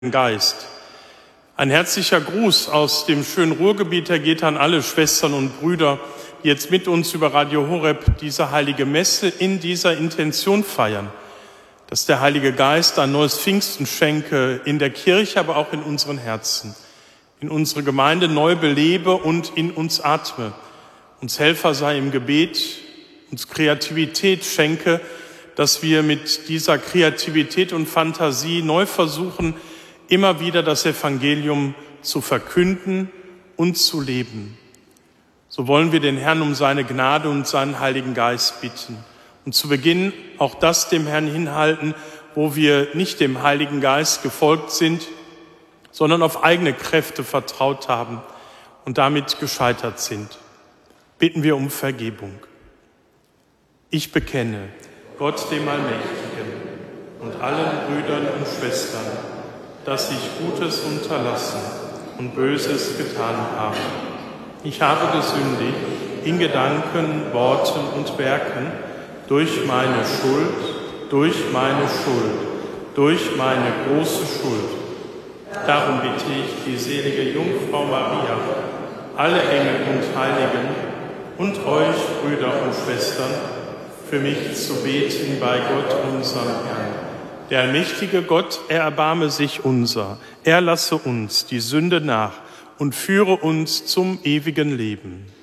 Geist. Ein herzlicher Gruß aus dem schönen Ruhrgebiet, der geht an alle Schwestern und Brüder, die jetzt mit uns über Radio Horeb diese heilige Messe in dieser Intention feiern, dass der Heilige Geist ein neues Pfingsten schenke in der Kirche, aber auch in unseren Herzen, in unsere Gemeinde neu belebe und in uns atme, uns Helfer sei im Gebet, uns Kreativität schenke, dass wir mit dieser Kreativität und Fantasie neu versuchen, immer wieder das Evangelium zu verkünden und zu leben. So wollen wir den Herrn um seine Gnade und seinen Heiligen Geist bitten. Und zu Beginn auch das dem Herrn hinhalten, wo wir nicht dem Heiligen Geist gefolgt sind, sondern auf eigene Kräfte vertraut haben und damit gescheitert sind. Bitten wir um Vergebung. Ich bekenne Gott dem Allmächtigen und allen Brüdern und Schwestern, dass ich Gutes unterlassen und Böses getan habe. Ich habe gesündigt in Gedanken, Worten und Werken durch meine Schuld, durch meine große Schuld. Darum bitte ich die selige Jungfrau Maria, alle Engel und Heiligen und euch, Brüder und Schwestern, für mich zu beten bei Gott, unserem Herrn. Der allmächtige Gott, er erbarme sich unser, er lasse uns die Sünde nach und führe uns zum ewigen Leben.